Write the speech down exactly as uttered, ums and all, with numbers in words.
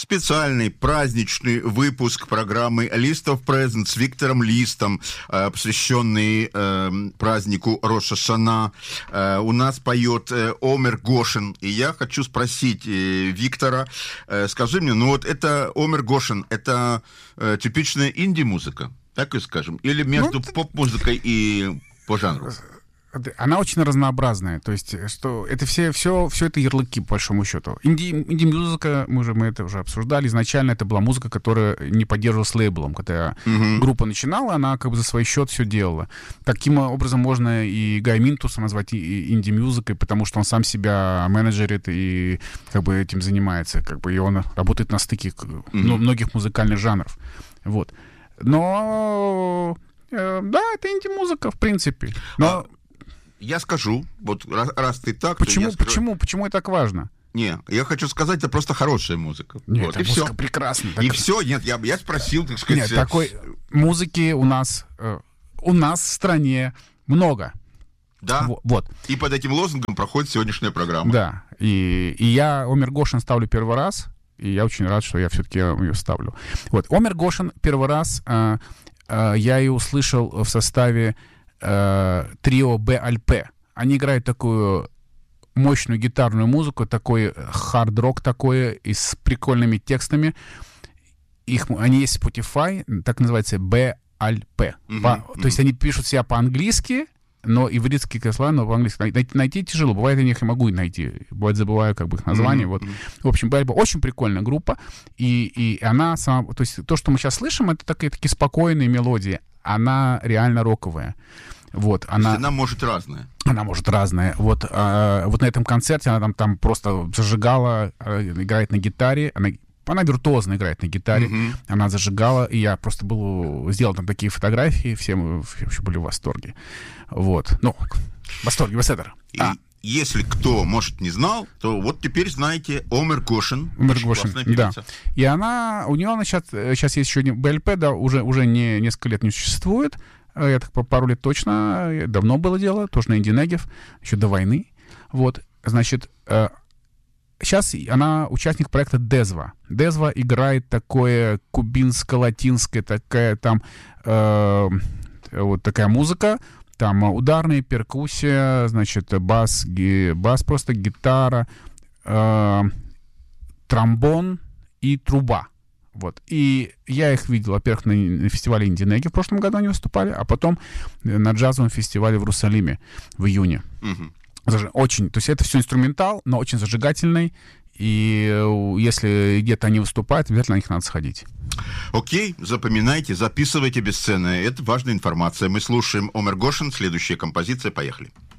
специальный праздничный выпуск программы List of Presents с Виктором Листом, э, посвященный э, празднику Рош ха-Шана. Э, у нас поет э, Омер Гошин. И я хочу спросить э, Виктора, э, скажи мне, ну вот это Омер Гошин, это э, типичная инди-музыка, так и скажем? Или между ну, поп-музыкой и по жанру? Она очень разнообразная, то есть что это все, все, все это ярлыки, по большому счету. Инди, инди-музыка, мы, же, мы это уже обсуждали, изначально это была музыка, которая не поддерживалась лейблом. Когда uh-huh. группа начинала, она как бы за свой счет все делала. Таким образом можно и Гай Минтуса назвать инди-музыкой, потому что он сам себя менеджерит и как бы этим занимается, как бы, и он работает на стыке uh-huh. многих музыкальных жанров. Вот. Но э, да, это инди-музыка, в принципе. Но... Я скажу, вот раз, раз ты так... Почему, я скажу... почему, почему это так важно? Не, я хочу сказать, это просто хорошая музыка. Нет, вот, это и музыка все. прекрасная. И так... все, нет, я, я спросил, так сказать... Нет, такой музыки у нас, э, у нас в стране много. Да, вот. И под этим лозунгом проходит сегодняшняя программа. Да, и, и я Омер Гошин ставлю первый раз, и я очень рад, что я все-таки ее ставлю. Вот, Омер Гошин первый раз э, э, я ее услышал в составе трио Б-Альпе. Они играют такую мощную гитарную музыку, такой хард-рок такой, и с прикольными текстами. Их, они есть в Spotify, так называется Б-Альпе. Mm-hmm. По, mm-hmm. То есть они пишут себя по-английски, но ивритские слова, но по-английски. Найти, найти тяжело. Бывает, я их и могу найти. Бывает, забываю как бы их название. Mm-hmm. Вот. В общем, Б-Альпе очень прикольная группа. И, и она сама... То есть то, что мы сейчас слышим, это такие, такие спокойные мелодии. Она реально роковая. Вот, она, она может разная. Она может разная. Вот, а, вот на этом концерте она там, там просто зажигала, играет на гитаре. Она, она виртуозно играет на гитаре. Mm-hmm. Она зажигала, и я просто был, сделал там такие фотографии. Все мы вообще были в восторге. Вот. Ну, в восторге, беседер. И... А. Если кто, может, не знал, то вот теперь знаете Омер Гошин. Омер Гошин, да. И она, у нее она сейчас, сейчас есть еще БЛП, да, уже, уже не, несколько лет не существует. Я так по пару лет точно, давно было дело, тоже на Индинегев, еще до войны. Вот, значит, сейчас она участник проекта Дезва. Дезва играет такое кубинско-латинское, такая там, э, вот такая музыка. Там ударные, перкуссия, значит, бас, ги, бас просто, гитара, э, тромбон и труба. Вот. И я их видел, во-первых, на, на фестивале Индинеги в прошлом году они выступали, а потом на джазовом фестивале в Иерусалиме в июне. Угу. Очень, то есть это все инструментал, но очень зажигательный. И если где-то они выступают, обязательно на них надо сходить. Окей, запоминайте, записывайте бесценное. Это важная информация. Мы слушаем Омер Гошин. Следующая композиция. Поехали.